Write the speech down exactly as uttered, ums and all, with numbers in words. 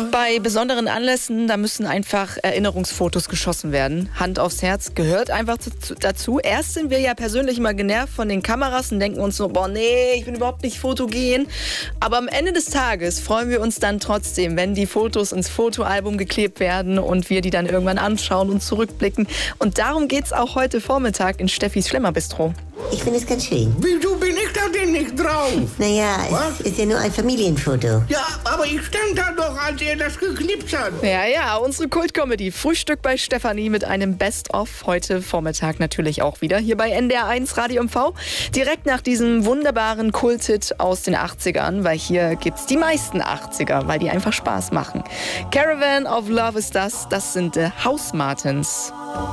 Bei besonderen Anlässen, da müssen einfach Erinnerungsfotos geschossen werden. Hand aufs Herz, gehört einfach zu, dazu. Erst sind wir ja persönlich immer genervt von den Kameras und denken uns so, boah, nee, ich bin überhaupt nicht fotogen. Aber am Ende des Tages freuen wir uns dann trotzdem, wenn die Fotos ins Fotoalbum geklebt werden und wir die dann irgendwann anschauen und zurückblicken. Und darum geht's auch heute Vormittag in Steffis Schlemmerbistro. Ich finde es ganz schön. Wieso bin ich da denn nicht drauf? Naja, Was? es ist ja nur ein Familienfoto. Ja, aber ich stand da doch, als er das geknipst hat. Ja, ja, unsere Kultcomedy Frühstück bei Stefanie mit einem Best-of heute Vormittag natürlich auch wieder hier bei N D R eins Radio M V. Direkt nach diesem wunderbaren Kulthit aus den achtzigern, weil hier gibt's die meisten achtziger, weil die einfach Spaß machen. Caravan of Love ist das, das sind The House Martins.